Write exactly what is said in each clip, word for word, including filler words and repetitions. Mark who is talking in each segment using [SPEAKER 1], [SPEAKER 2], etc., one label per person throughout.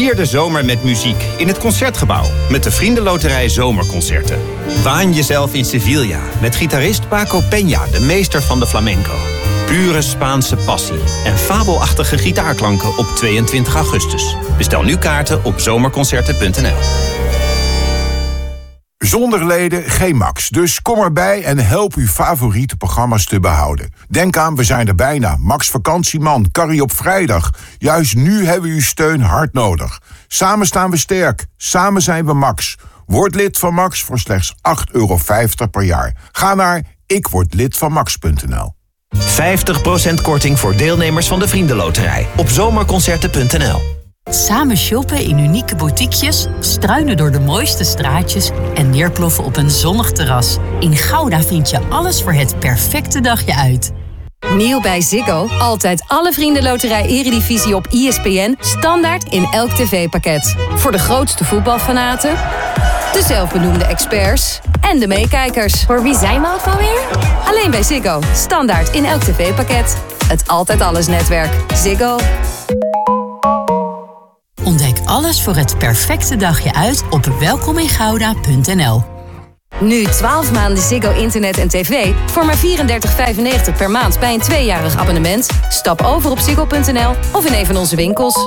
[SPEAKER 1] Vier de zomer met muziek in het Concertgebouw met de Vriendenloterij Zomerconcerten. Waan jezelf in Sevilla met gitarist Paco Peña, de meester van de flamenco. Pure Spaanse passie en fabelachtige gitaarklanken op tweeëntwintig augustus. Bestel nu kaarten op zomerconcerten punt n l.
[SPEAKER 2] Zonder leden geen Max, dus kom erbij en help uw favoriete programma's te behouden. Denk aan, we zijn er bijna. Max Vakantieman, Carrie op vrijdag. Juist nu hebben we uw steun hard nodig. Samen staan we sterk, samen zijn we Max. Word lid van Max voor slechts acht euro vijftig per jaar. Ga naar ik word lid van max punt n l.
[SPEAKER 3] vijftig procent korting voor deelnemers van de Vriendenloterij op zomerconcerten punt n l.
[SPEAKER 4] Samen shoppen in unieke boutiquejes, struinen door de mooiste straatjes en neerploffen op een zonnig terras. In Gouda vind je alles voor het perfecte dagje uit.
[SPEAKER 5] Nieuw bij Ziggo. Altijd alle Vriendenloterij Eredivisie op I S P N. Standaard in elk tv-pakket. Voor de grootste voetbalfanaten, de zelfbenoemde experts en de meekijkers.
[SPEAKER 6] Voor wie zijn we ook alweer?
[SPEAKER 5] Alleen bij Ziggo. Standaard in elk tv-pakket. Het Altijd Alles netwerk. Ziggo.
[SPEAKER 4] Ontdek alles voor het perfecte dagje uit op welkom in gouda punt n l.
[SPEAKER 5] Nu twaalf maanden Ziggo internet en tv voor maar vierendertig vijfennegentig per maand bij een tweejarig abonnement. Stap over op ziggo punt n l of in een van onze winkels.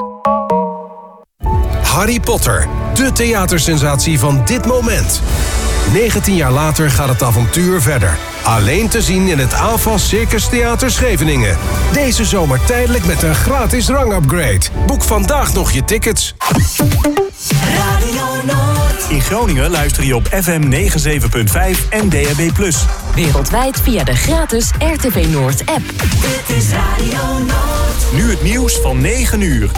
[SPEAKER 7] Harry Potter, de theatersensatie van dit moment. negentien jaar later gaat het avontuur verder. Alleen te zien in het A F A S Circus Theater Scheveningen. Deze zomer tijdelijk met een gratis rangupgrade. Boek vandaag nog je tickets.
[SPEAKER 8] Radio Noord. In Groningen luister je op F M negenenzeventig punt vijf en D A B plus.
[SPEAKER 9] Wereldwijd via de gratis R T V Noord app.
[SPEAKER 8] Dit is Radio Noord. Nu het nieuws van negen uur.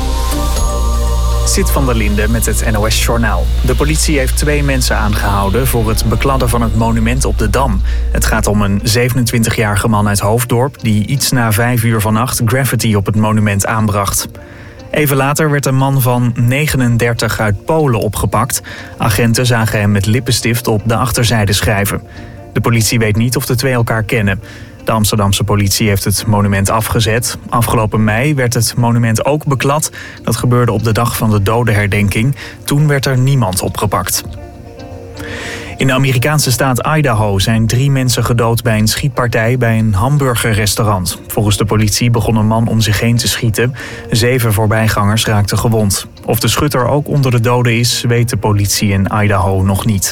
[SPEAKER 10] Sid van der Linde met het N O S-journaal. De politie heeft twee mensen aangehouden voor het bekladden van het monument op de Dam. Het gaat om een zevenentwintigjarige man uit Hoofddorp die iets na vijf uur vannacht graffiti op het monument aanbracht. Even later werd een man van negenendertig uit Polen opgepakt. Agenten zagen hem met lippenstift op de achterzijde schrijven. De politie weet niet of de twee elkaar kennen. De Amsterdamse politie heeft het monument afgezet. Afgelopen mei werd het monument ook beklad. Dat gebeurde op de dag van de dodenherdenking. Toen werd er niemand opgepakt. In de Amerikaanse staat Idaho zijn drie mensen gedood bij een schietpartij bij een hamburgerrestaurant. Volgens de politie begon een man om zich heen te schieten. Zeven voorbijgangers raakten gewond. Of de schutter ook onder de doden is, weet de politie in Idaho nog niet.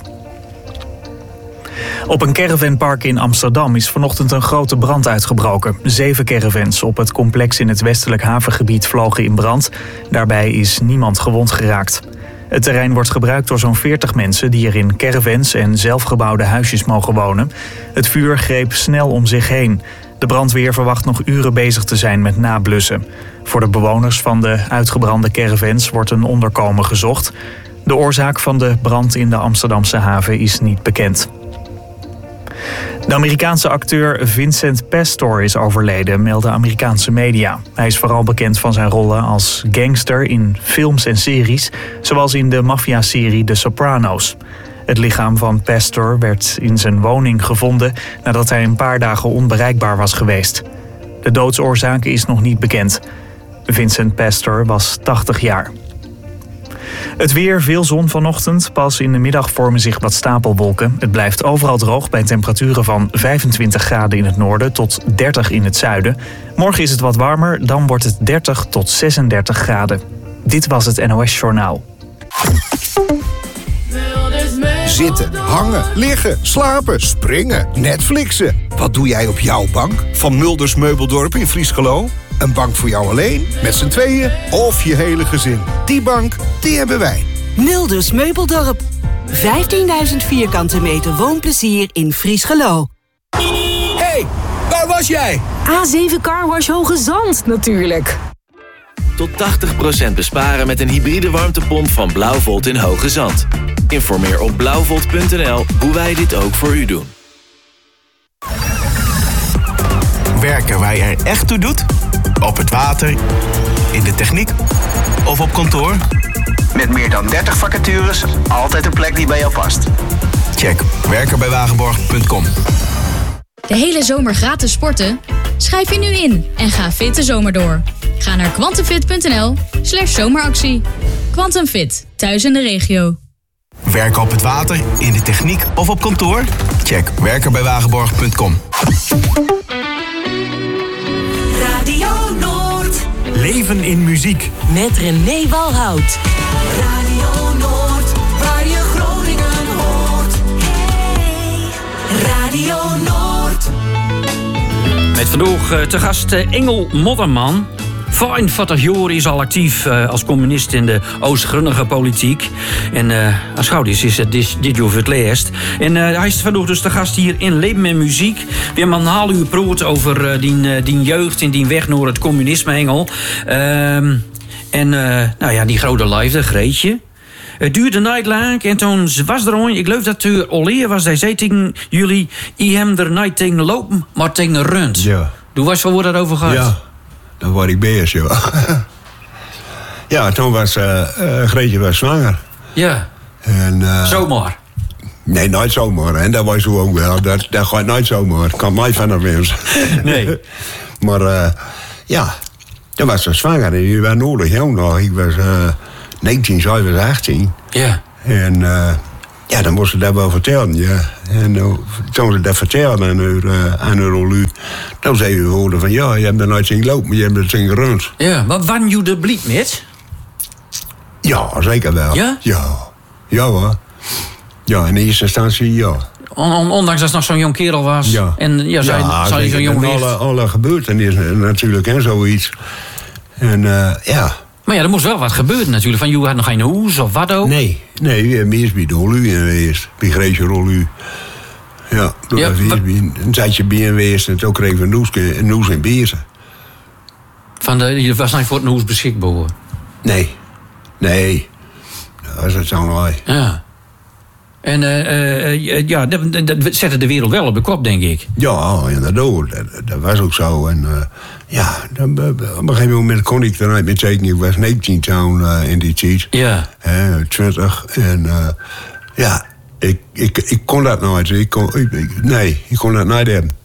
[SPEAKER 10] Op een caravanpark in Amsterdam is vanochtend een grote brand uitgebroken. Zeven caravans op het complex in het westelijk havengebied vlogen in brand. Daarbij is niemand gewond geraakt. Het terrein wordt gebruikt door zo'n veertig mensen die er in caravans en zelfgebouwde huisjes mogen wonen. Het vuur greep snel om zich heen. De brandweer verwacht nog uren bezig te zijn met nablussen. Voor de bewoners van de uitgebrande caravans wordt een onderkomen gezocht. De oorzaak van de brand in de Amsterdamse haven is niet bekend. De Amerikaanse acteur Vincent Pastor is overleden, melden Amerikaanse media. Hij is vooral bekend van zijn rollen als gangster in films en series, zoals in de maffia-serie The Sopranos. Het lichaam van Pastor werd in zijn woning gevonden nadat hij een paar dagen onbereikbaar was geweest. De doodsoorzaak is nog niet bekend. Vincent Pastor was tachtig jaar. Het weer, veel zon vanochtend. Pas in de middag vormen zich wat stapelwolken. Het blijft overal droog bij temperaturen van vijfentwintig graden in het noorden tot dertig in het zuiden. Morgen is het wat warmer, dan wordt het dertig tot zesendertig graden. Dit was het N O S-journaal.
[SPEAKER 11] Zitten, hangen, liggen, slapen, springen, Netflixen. Wat doe jij op jouw bank? Van Mulders Meubeldorp in Friesgelo? Een bank voor jou alleen, met z'n tweeën of je hele gezin. Die bank, die hebben wij.
[SPEAKER 12] Mulders Meubeldorp. vijftienduizend vierkante meter woonplezier in Friesgelo.
[SPEAKER 13] Hey, waar was jij?
[SPEAKER 14] A zeven Carwash Hoge Zand, natuurlijk.
[SPEAKER 3] Tot tachtig procent besparen met een hybride warmtepomp van Blauwvolt in Hoge Zand. Informeer op blauwvolt punt n l hoe wij dit ook voor u doen.
[SPEAKER 15] Werken waar je er echt toe doet? Op het water, in de techniek of op kantoor?
[SPEAKER 16] Met meer dan dertig vacatures, altijd een plek die bij jou past.
[SPEAKER 15] Check werken bij wagenborg punt com.
[SPEAKER 17] De hele zomer gratis sporten? Schrijf je nu in en ga fit de zomer door. Ga naar quantumfit punt n l slash zomeractie. Quantum Fit, thuis in de regio.
[SPEAKER 15] Werken op het water, in de techniek of op kantoor? Check werken bij wagenborg punt com.
[SPEAKER 6] Radio Noord.
[SPEAKER 8] Leven in muziek.
[SPEAKER 9] Met René Walhout.
[SPEAKER 6] Radio Noord, waar je Groningen hoort. Hey, Radio Noord.
[SPEAKER 18] Met vandaag te gast Engel Modderman. vijfenveertig jaar is al actief uh, als communist in de Oost-Grunnige politiek. En uh, als gauw is, is het dit, dit jaar voor het laatst. En uh, hij is vandaag dus de gast hier in Leven en Muziek. We hebben een half uur gepraat over uh, die, uh, die jeugd en die weg naar het communisme, Engel. Uh, en uh, nou ja, die grote liefde, Greetje. Het duurde niet lang en toen was er een, ik geloof dat het al was, hij zei tegen jullie, je hebt er niet tegen lopen, maar tegen rund.
[SPEAKER 19] Ja.
[SPEAKER 18] Toen was wel waar dat over gaat.
[SPEAKER 19] Ja. Dan word ik bezig, joh. Ja, toen was uh, uh, Greetje was zwanger.
[SPEAKER 18] Ja.
[SPEAKER 19] En, uh,
[SPEAKER 18] zomaar?
[SPEAKER 19] Nee, nooit zomaar. En dat was ook wel. Dat, dat gaat nooit zomaar. Het kan nooit van de mensen.
[SPEAKER 18] Nee.
[SPEAKER 19] Maar uh, ja, toen was ze zwanger. En die was nodig jong nog. Ik was uh, negentien, zij was achttien.
[SPEAKER 18] Ja.
[SPEAKER 19] En uh, ja, dan moest ze dat wel vertellen, ja. En uh, toen ze dat vertelde aan haar, uh, aan haar olu, toen zei we woorden van, ja, je hebt er nooit zien lopen, maar je hebt er zien gerund.
[SPEAKER 18] Ja, maar wanneer je er bliep met?
[SPEAKER 19] Ja, zeker wel.
[SPEAKER 18] Ja?
[SPEAKER 19] Ja. Ja, hoor. Ja, in eerste instantie, ja.
[SPEAKER 18] On, on, ondanks dat het nog zo'n jong kerel was.
[SPEAKER 19] Ja.
[SPEAKER 18] En ja, zij,
[SPEAKER 19] ja,
[SPEAKER 18] zij zo'n jong
[SPEAKER 19] alle,
[SPEAKER 18] werd.
[SPEAKER 19] alle gebeurtenissen natuurlijk en zoiets. En uh, ja.
[SPEAKER 18] Maar ja, er moest wel wat gebeuren natuurlijk. Van, je had nog geen hoes of wat ook?
[SPEAKER 19] Nee, nee, we hebben eerst bij de Olu geweest. Bij Greetje Olu. Ja, toen
[SPEAKER 18] ja,
[SPEAKER 19] was we bij een tijdje bij geweest. En toen kregen we een noes, een noes in Beersen.
[SPEAKER 18] Van de, je was niet voor het hoes beschikbaar?
[SPEAKER 19] Nee, nee. Dat was het zo mooi.
[SPEAKER 18] Ja. En uh, uh, ja, dat, dat zette de wereld wel op de kop, denk ik.
[SPEAKER 19] Ja, inderdaad. Dat, dat was ook zo. En uh, ja, dan, op een gegeven moment kon ik er niet meer tekenen. Ik was negentien toen uh, in die tijd.
[SPEAKER 18] Ja.
[SPEAKER 19] Uh, twintig. En uh, ja, ik, ik, ik kon dat nooit. Ik kon, ik, ik, nee, ik kon dat nooit hebben.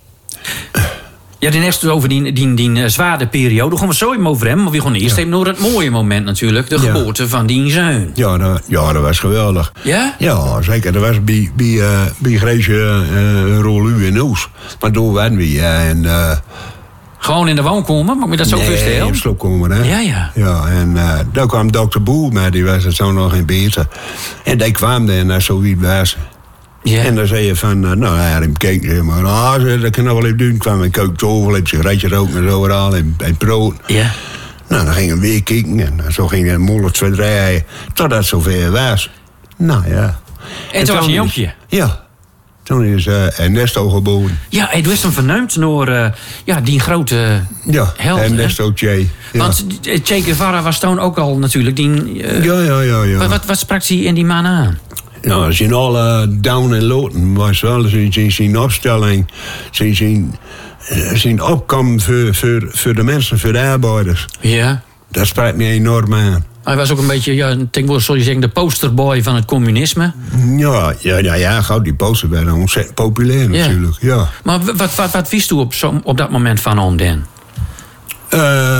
[SPEAKER 18] Ja, die eerst over die, die, die uh, zware periode. Daar gaan we zo even over hebben. Maar we gaan eerst ja. even naar het mooie moment natuurlijk. De ja. geboorte van die zoon.
[SPEAKER 19] Ja, dat, ja, dat was geweldig.
[SPEAKER 18] Ja?
[SPEAKER 19] Ja, zeker. Dat was bij, bij, uh, bij Greetje uh, Rolu in Oes. Maar door waren we, ja. En, uh,
[SPEAKER 18] gewoon in de woonkamer? Moet je dat zo
[SPEAKER 19] nee,
[SPEAKER 18] voorstellen?
[SPEAKER 19] Nee, in de sloopkamer, hè.
[SPEAKER 18] Ja, ja.
[SPEAKER 19] Ja, en uh, daar kwam dokter Boel, maar die was het zo nog in beter. En die kwam er naar zoiets was. Ja. En dan zei je van, uh, nou ja, ik keek je maar, ah, dat kan nog wel even doen. Ik kwam in kooktovel, heb sigaretje roken en zo al, en, en brood.
[SPEAKER 18] Ja.
[SPEAKER 19] Nou, dan gingen we weer kijken en zo ging een mollet verdrijven, totdat het zover was. Nou ja.
[SPEAKER 18] En, en toen was een jonkje?
[SPEAKER 19] Is, ja. Toen is uh, Ernesto geboren.
[SPEAKER 18] Ja, hij was hem vernoemd door uh, ja, die grote
[SPEAKER 19] ja,
[SPEAKER 18] held.
[SPEAKER 19] Ernesto Che. Ja.
[SPEAKER 18] Want Che Guevara was toen ook al natuurlijk die... Uh,
[SPEAKER 19] ja, ja, ja. ja.
[SPEAKER 18] Wat, wat, wat sprak hij in die man aan?
[SPEAKER 19] Nou, zijn alle down en loten was wel zijn, zijn opstelling, zijn, zijn, zijn opkomst voor, voor, voor de mensen, voor de arbeiders.
[SPEAKER 18] Ja.
[SPEAKER 19] Dat sprak me enorm aan.
[SPEAKER 18] Hij was ook een beetje, ja, tegenwoordig zou je zeggen, de posterboy van het communisme.
[SPEAKER 19] Ja, ja, ja, ja gauw, die posters werden ontzettend populair natuurlijk. Ja. Ja.
[SPEAKER 18] Maar wat, wat, wat wist u op, zo, op dat moment van hem dan?
[SPEAKER 19] Uh,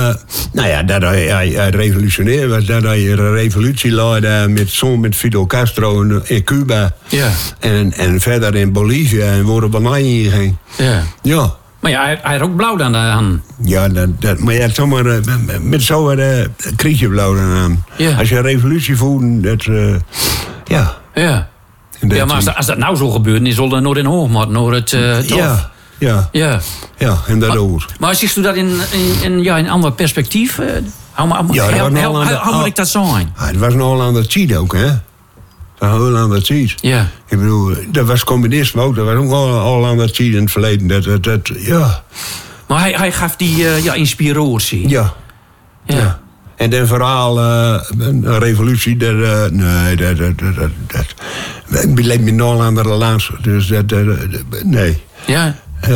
[SPEAKER 19] nou ja, dat hij, hij, hij revolutionair was. Dat hij een revolutie leidde met, zo met Fidel Castro in, in Cuba.
[SPEAKER 18] Ja.
[SPEAKER 19] En, en verder in Bolivia en waar de Bolivia ging.
[SPEAKER 18] Ja.
[SPEAKER 19] Ja.
[SPEAKER 18] Maar ja, hij, hij had ook blauw aan de aan.
[SPEAKER 19] Ja, dat, dat, maar ja, zomaar, met zo'n uh, kreeg je blauw aan.
[SPEAKER 18] Ja.
[SPEAKER 19] Als je een revolutie voert, dat... Uh, ja.
[SPEAKER 18] Ja. Ja, maar als dat, als dat nou zo gebeurt, is het nooit in Hoogmaat, nooit het... Uh,
[SPEAKER 19] ja. Ja.
[SPEAKER 18] Ja.
[SPEAKER 19] Ja, en dat ook.
[SPEAKER 18] Maar, maar ziet u dat in, in, in, ja, in een ander perspectief? Uh, hou maar,
[SPEAKER 19] ja,
[SPEAKER 18] hel, hel, hel, hoe moet ik dat zijn?
[SPEAKER 19] Het was nog al aan de tijd ook, hè? Dat was heel aan de tijd.
[SPEAKER 18] Ja.
[SPEAKER 19] Ik bedoel, dat was communisme ook. Dat was ook al, al aan de tijd in het verleden. Dat, dat, dat, ja.
[SPEAKER 18] Maar hij, hij gaf die uh, ja, inspiratie.
[SPEAKER 19] Ja.
[SPEAKER 18] Ja. Ja.
[SPEAKER 19] En dan vooral uh, een revolutie, dat, uh, nee, dat, dat, dat, dat, dat bleef me nog aan de relatie. Dus dat, dat, dat nee.
[SPEAKER 18] Ja.
[SPEAKER 19] Uh,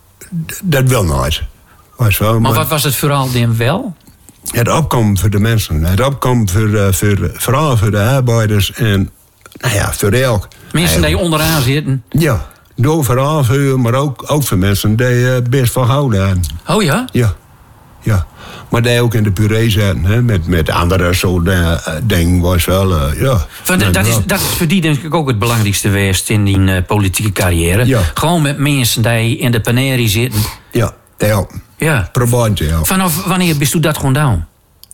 [SPEAKER 19] dat wil nooit. Was wel,
[SPEAKER 18] maar, maar wat was het vooral dan wel?
[SPEAKER 19] Het opkomen voor de mensen. Het opkomen voor, uh, voor, vooral voor de arbeiders en nou ja, voor elk.
[SPEAKER 18] Mensen die onderaan zitten?
[SPEAKER 19] Ja, door vooral voor, maar ook, ook voor mensen die uh, best van houden aan.
[SPEAKER 18] Oh ja?
[SPEAKER 19] Ja. ja. Maar daar ook in de puree zetten, hè, met, met andere soort uh, dingen was wel, uh, ja.
[SPEAKER 18] Van de, dat, is, dat is voor die denk ik ook het belangrijkste geweest in die uh, politieke carrière.
[SPEAKER 19] Ja.
[SPEAKER 18] Gewoon met mensen die in de panerie zitten.
[SPEAKER 19] Ja, ja.
[SPEAKER 18] Ja.
[SPEAKER 19] Probandje, ja.
[SPEAKER 18] Vanaf wanneer bist u dat gewoon down?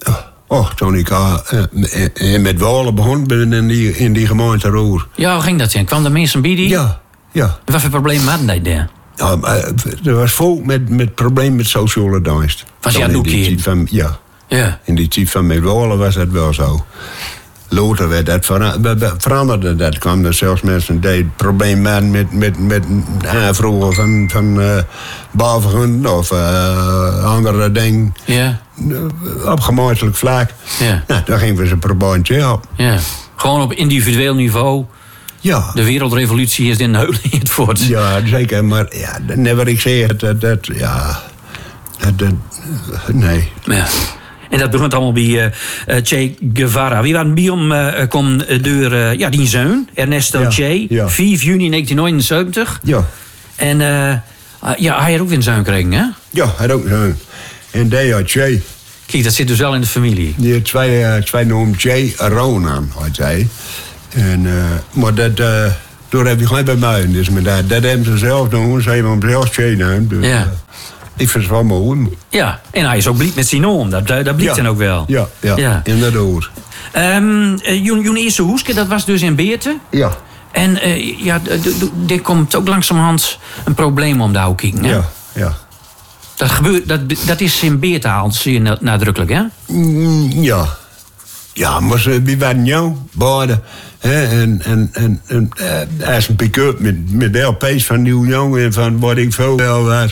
[SPEAKER 19] Oh, toen ik uh, uh, met Walen begon ben in die, in die gemeente Roer.
[SPEAKER 18] Ja, hoe ging dat dan? Kwam de mensen bij die?
[SPEAKER 19] Ja, ja.
[SPEAKER 18] Wat voor problemen hadden die daar?
[SPEAKER 19] Ja, er was vol met, met problemen met sociale dienst.
[SPEAKER 18] Was je aan het doen
[SPEAKER 19] van, ja.
[SPEAKER 18] ja.
[SPEAKER 19] In die tijd van Midwalen was dat wel zo. Later werd dat vera- veranderde. Dat kwam er zelfs mensen die problemen met, met, met aanvroegen van, van uh, bouwvergunning of uh, andere dingen.
[SPEAKER 18] Ja.
[SPEAKER 19] Op gemeentelijk vlak.
[SPEAKER 18] Ja.
[SPEAKER 19] Nou, daar gingen we ze per bandje op.
[SPEAKER 18] Ja. Gewoon op individueel niveau.
[SPEAKER 19] Ja.
[SPEAKER 18] De wereldrevolutie is in de heulen in het voort.
[SPEAKER 19] Ja, zeker. Maar ja, net wat ik zeg, dat, dat ja, dat, dat, nee.
[SPEAKER 18] Ja. En dat begint allemaal bij uh, uh, Che Guevara. Wie waren bij hem uh, kwam door uh, ja, die zoon, Ernesto
[SPEAKER 19] ja,
[SPEAKER 18] Che,
[SPEAKER 19] ja.
[SPEAKER 18] vijf juni negentien negenenzeventig.
[SPEAKER 19] Ja.
[SPEAKER 18] En uh, uh, ja, hij had ook weer een zoon gekregen, hè?
[SPEAKER 19] Ja, hij had ook een zoon. En die had Che.
[SPEAKER 18] Kijk, dat zit dus wel in de familie.
[SPEAKER 19] Die had twee, uh, twee noemen Che Ronan, had hij. En, uh, maar dat, uh, toen heb je gewoon bij mij. Dus met dat, dat hebben ze zelf doen. Ze hebben hem zelf Che naam. Dus,
[SPEAKER 18] ja.
[SPEAKER 19] Uh, ik vind het wel mooi.
[SPEAKER 18] Ja, en hij is ook blij met zijn naam. Dat, dat blijkt
[SPEAKER 19] ja.
[SPEAKER 18] dan ook wel.
[SPEAKER 19] Ja, ja, ja. inderdaad.
[SPEAKER 18] Um, uh, Joen eerste hoeske, dat was dus in Beerte.
[SPEAKER 19] Ja.
[SPEAKER 18] En uh, ja, er komt ook langzamerhand een probleem om de hoek kijken, hè?
[SPEAKER 19] Ja, ja.
[SPEAKER 18] Dat, gebeurt, dat, dat is in Beerte haalt, zie je nadrukkelijk, hè?
[SPEAKER 19] Mm, ja. Ja, maar ze wie waren jou, beide. En, en, en, en uh, als een pick-up met, met L P's van Nieuw Jong en van wat ik veel wel was.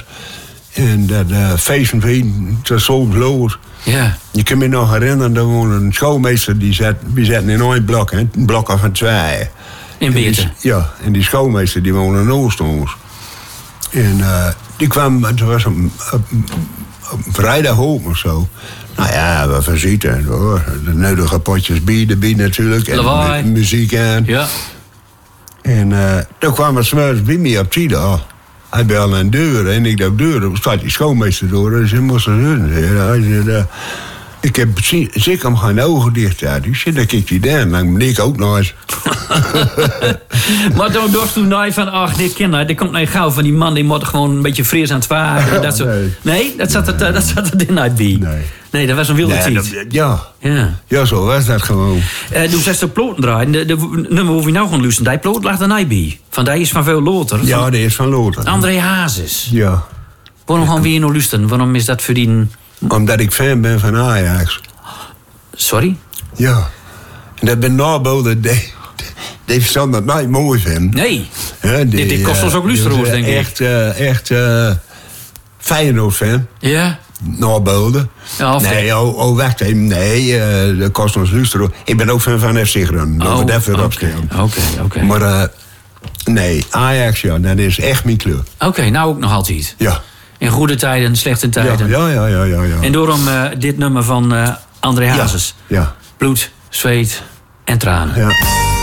[SPEAKER 19] En dat uh, feesten van, dat is zo lood.
[SPEAKER 18] Ja.
[SPEAKER 19] Je kunt me nog herinneren, dat woonde een schoolmeester, die zat, die zat in een blok, hè, een blok van twee.
[SPEAKER 18] In Beerte?
[SPEAKER 19] Ja, en die schoolmeester die woonde in Oosthoorns. En uh, die kwam, het was een, een, een vrijdag ook of zo. Nou ja, we verzitten hoor. De nodige potjes bier, bier natuurlijk. En
[SPEAKER 18] Lawaai.
[SPEAKER 19] mu- muziek aan.
[SPEAKER 18] Ja.
[SPEAKER 19] En uh, toen kwam er s'morgens bij mij op tien. Hij belde aan de deur en ik dacht deur. Dan staat die schoolmeester door. Dus hij moest er doen. Hij zei, uh, ik heb zeker hem geen ogen dicht. Ja. Ik zei, dan kijk je daar. Dan ben ik ook nog eens.
[SPEAKER 18] Maar dan dacht toen nou van, ach, dit kind, dit komt nou gauw van die man, die moet gewoon een beetje fris aan het varen. Dat soort...
[SPEAKER 19] nee.
[SPEAKER 18] nee, dat zat er, dat zat er niet bij.
[SPEAKER 19] Nee.
[SPEAKER 18] Nee, dat was een wilde
[SPEAKER 19] Nee,
[SPEAKER 18] tijd.
[SPEAKER 19] dat- ja.
[SPEAKER 18] Ja.
[SPEAKER 19] Ja, zo was dat gewoon.
[SPEAKER 18] Uh, toen zes de ploten draaien. De, de nummer hoe we nou gaan luisteren, die ploot lag er niet bij. Van die is van veel loter.
[SPEAKER 19] Ja,
[SPEAKER 18] Van
[SPEAKER 19] die is van Lothar.
[SPEAKER 18] André Hazes.
[SPEAKER 19] Ja.
[SPEAKER 18] Waarom gaan we hier nog luisteren? Waarom is dat voor die...
[SPEAKER 19] Omdat ik fan ben van Ajax.
[SPEAKER 18] Sorry?
[SPEAKER 19] Ja. En dat ben naboden. Die, die verstand dat mij mooi vindt.
[SPEAKER 18] Nee.
[SPEAKER 19] Ja, die,
[SPEAKER 18] Dit- dit kost ons
[SPEAKER 19] eh,
[SPEAKER 18] ook luisteren,
[SPEAKER 19] die is
[SPEAKER 18] denk ik.
[SPEAKER 19] Echt, uh, echt uh, Feyenoord-fan.
[SPEAKER 18] Ja?
[SPEAKER 19] Naboden.
[SPEAKER 18] Ja, of
[SPEAKER 19] nee, oh, oh, wacht even. Nee, uh, dat kost ons luisteren. Ik ben ook fan van F C Groningen. Dat
[SPEAKER 18] Oh,
[SPEAKER 19] we dat weer
[SPEAKER 18] oké.
[SPEAKER 19] opstellen.
[SPEAKER 18] Oké, oké.
[SPEAKER 19] Maar uh, nee, Ajax, ja, dat is echt mijn club.
[SPEAKER 18] Oké, nou ook nog altijd.
[SPEAKER 19] Ja.
[SPEAKER 18] In goede tijden, slechte tijden.
[SPEAKER 19] Ja, ja, ja, ja, ja.
[SPEAKER 18] En daarom uh, dit nummer van uh, André Hazes.
[SPEAKER 19] Ja.
[SPEAKER 18] Bloed, zweet en tranen.
[SPEAKER 19] Ja.